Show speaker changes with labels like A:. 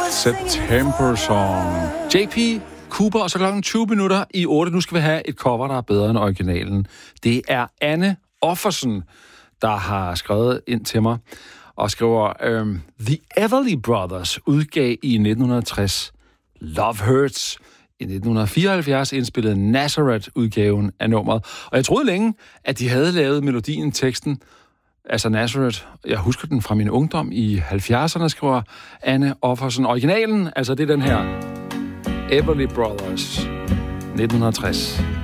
A: September Song. JP Cooper, og så klokken 20 minutter i 8. Nu skal vi have et cover, der er bedre end originalen. Det er Anne Offersen, der har skrevet ind til mig, og skriver, The Everly Brothers udgav i 1960 Love Hurts. I 1974 indspillede Nazareth-udgaven af nummeret. Og jeg troede længe, at de havde lavet melodien, teksten, altså Nazareth. Jeg husker den fra min ungdom i 70'erne, skriver Anne Offersen. Originalen, altså det er den her. Everly Brothers, 1960.